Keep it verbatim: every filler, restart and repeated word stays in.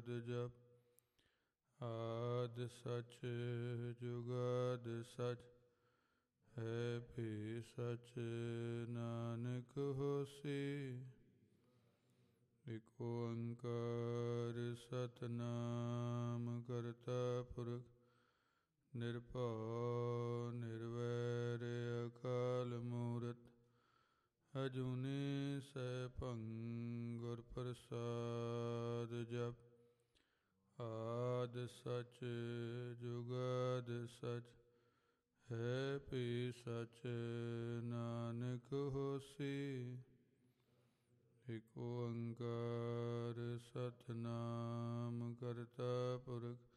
ਸਚ ਜਪ। ਆਦਿ ਸਚ ਜੁਗਾਦ ਸਚ ਹੈ ਭੀ ਸਚ ਨਾਨਕ ਹੋਸੀ। ਇਕ ਓੰਕਾਰ ਸਤਿਨਾਮ ਕਰਤਾ ਪੁਰਖ ਨਿਰਭਉ ਨਿਰਵੈਰ ਅਕਾਲ ਮੂਰਤਿ ਅਜੂਨੀ ਸੈਭੰ ਗੁਰ ਪ੍ਰਸਾਦਿ ਜਪੁ। ਆਦਿ ਸਚ ਜੁਗਾਦ ਸਚ ਹੈ ਭੀ ਸਚ ਨਾਨਕ ਹੋਸੀ। ਇਕ ਓੰਕਾਰ ਸਤਿਨਾਮ ਕਰਤਾ ਪੁਰਖ